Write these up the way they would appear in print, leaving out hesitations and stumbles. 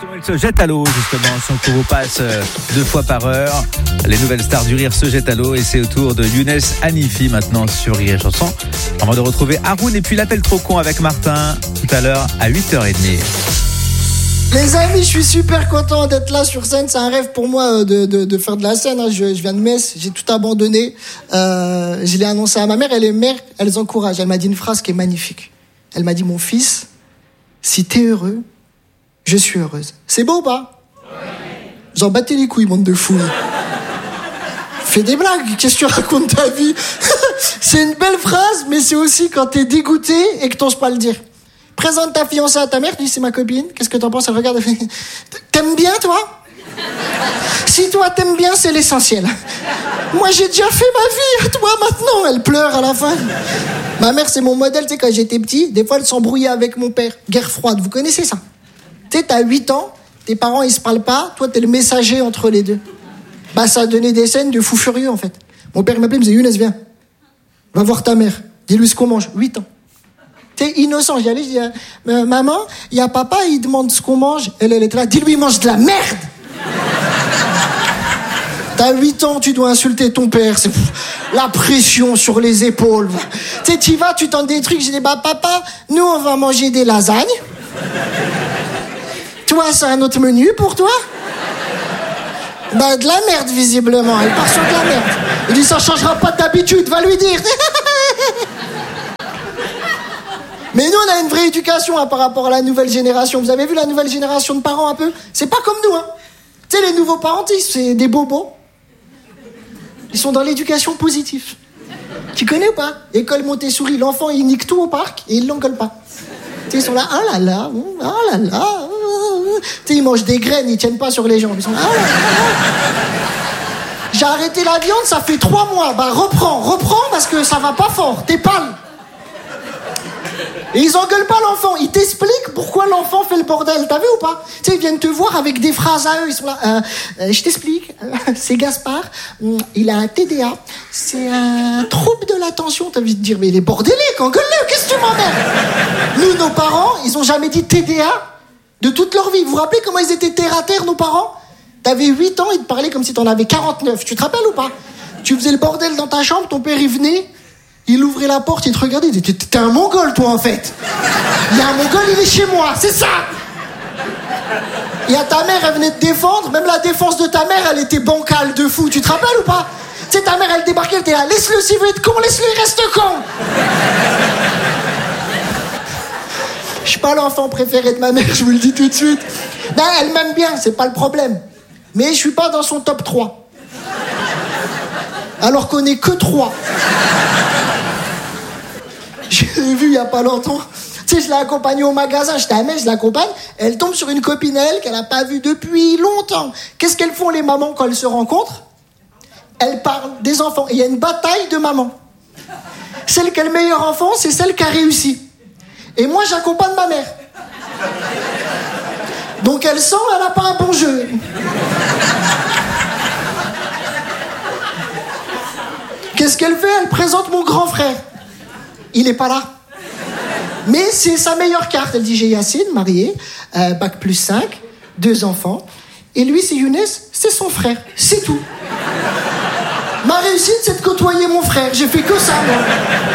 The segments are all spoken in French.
Justement, il se jette à l'eau, justement. Son cours passe 2 fois par heure. Les nouvelles stars du rire se jettent à l'eau et c'est au tour de Younes Hanifi maintenant sur Rire et Chanson. Avant de retrouver Haroun et puis l'appel trop con avec Martin tout à l'heure à 8h30. Les amis, je suis super content d'être là sur scène. C'est un rêve pour moi de faire de la scène. Je viens de Metz, j'ai tout abandonné. Je l'ai annoncé à ma mère. Elle est mère, elle les encourage. Elle m'a dit une phrase qui est magnifique. Elle m'a dit, mon fils, si t'es heureux, je suis heureuse. C'est beau ou pas? J'en battais les couilles, bande de fous. Fais des blagues, qu'est-ce que tu racontes ta vie? C'est une belle phrase, mais c'est aussi quand t'es dégoûté et que t'oses pas le dire. Présente ta fiancée à ta mère, tu dis c'est ma copine, qu'est-ce que t'en penses? Elle regarde, elle fait, t'aimes bien toi? Si toi t'aimes bien, c'est l'essentiel. Moi j'ai déjà fait ma vie, toi maintenant. Elle pleure à la fin. Ma mère c'est mon modèle, tu sais, quand j'étais petit, des fois elle s'embrouillait avec mon père. Guerre froide, vous connaissez ça? Tu sais, t'as 8 ans, tes parents ils se parlent pas, toi t'es le messager entre les deux. Bah ça a donné des scènes de fou furieux en fait. Mon père m'appelait, il me disait, Younes viens, va voir ta mère, dis-lui ce qu'on mange. 8 ans. T'es innocent, j'y allais, je dis, maman, il y a papa, il demande ce qu'on mange. Elle était là, dis-lui, il mange de la merde. T'as 8 ans, tu dois insulter ton père, c'est la pression sur les épaules. Tu sais, t'y vas, tu tentes des trucs, j'ai dit, bah papa, nous on va manger des lasagnes. Toi, c'est un autre menu pour toi? Bah de la merde, visiblement, il part sur de la merde. Il dit, ça changera pas d'habitude, va lui dire. Mais nous, on a une vraie éducation par rapport à la nouvelle génération. Vous avez vu la nouvelle génération de parents un peu? C'est pas comme nous, hein. Tu sais, les nouveaux parents, c'est des bobos. Ils sont dans l'éducation positive. Tu connais ou pas? École Montessori, l'enfant, il nique tout au parc et il l'engueule pas. Tu sais, ils sont là, ah là là, ah là là. Tu sais, ils mangent des graines, ils tiennent pas sur les jambes. Ils sont là, ah là là. J'ai arrêté la viande, ça fait 3 mois. Bah reprends parce que ça va pas fort, t'es pâle. Et ils engueulent pas l'enfant, ils t'expliquent pourquoi l'enfant fait le bordel, t'as vu ou pas? Tu sais, ils viennent te voir avec des phrases à eux, ils sont là, je t'explique, c'est Gaspard, il a un TDA, c'est un trouble de l'attention. T'as envie de dire, mais il est bordélique, engueule-le, qu'est-ce que tu m'emmerdes? Nous, nos parents, ils ont jamais dit TDA de toute leur vie. Vous vous rappelez comment ils étaient terre à terre, nos parents? T'avais 8 ans, ils te parlaient comme si t'en avais 49, tu te rappelles ou pas? Tu faisais le bordel dans ta chambre, ton père il venait, il ouvrait la porte, il te regardait, il disait, t'es un mongol toi en fait. Il y a un mongol, il est chez moi, c'est ça. Et à ta mère, elle venait te défendre, même la défense de ta mère, elle était bancale de fou, tu te rappelles ou pas? Tu sais, ta mère, elle débarquait, elle était là, laisse-le s'il veut être con, laisse-le, il reste con. Je suis pas l'enfant préféré de ma mère, je vous le dis tout de suite. Non, elle m'aime bien, c'est pas le problème. Mais je suis pas dans son top 3. Alors qu'on est que 3. J'ai vu il y a pas longtemps, tu sais, je l'ai accompagnée au magasin, j'étais à Metz, je l'accompagne, elle tombe sur une copine à elle qu'elle a pas vue depuis longtemps. Qu'est-ce qu'elles font les mamans quand elles se rencontrent? Elles parlent des enfants, et il y a une bataille de mamans. Celle qui a le meilleur enfant, c'est celle qui a réussi. Et moi, j'accompagne ma mère. Donc elle sent, elle a pas un bon jeu. Qu'est-ce qu'elle fait? Elle présente mon grand frère. Il est pas là. Mais c'est sa meilleure carte. Elle dit, j'ai Yacine, marié, bac plus 5, 2 enfants. Et lui, c'est Younes, c'est son frère. C'est tout. Ma réussite, c'est de côtoyer mon frère. J'ai fait que ça, moi.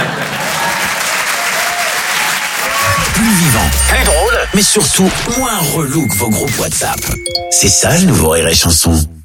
Plus vivant, plus drôle, mais surtout moins relou que vos groupes WhatsApp. C'est ça le nouveau Rire et Chanson.